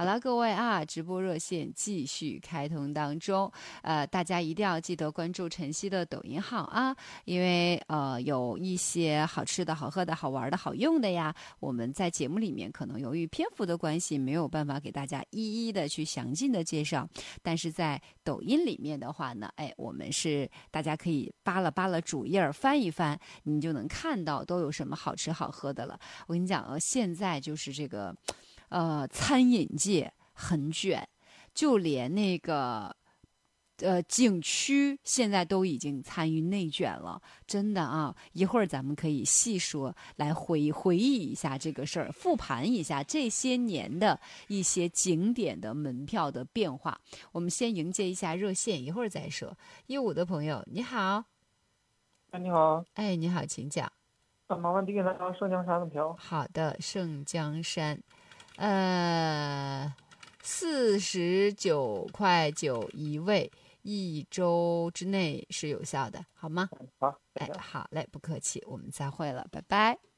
好了，各位啊，直播热线继续开通当中，大家一定要记得关注晨曦的抖音号啊，因为有一些好吃的好喝的好玩的好用的呀，我们在节目里面可能由于篇幅的关系，没有办法给大家一一的去详尽的介绍，但是在抖音里面的话呢，我们是大家可以扒拉扒拉主页翻一翻，你就能看到都有什么好吃好喝的了。我跟你讲现在就是这个。餐饮界很卷，就连那个景区现在都已经参与内卷了，真的啊！一会儿咱们可以细说，来回忆一下这个事儿，复盘一下这些年的一些景点的门票的变化。我们先迎接一下热线，一会儿再说。15的朋友，你好。 哎，你好。 哎，你好，请讲。 麻烦订一张圣江山的票。 好的，圣江山。49.9块一位，1周之内是有效的，好吗？ 好，谢哎， 谢。 好嘞，不客气，我们再会了，拜拜。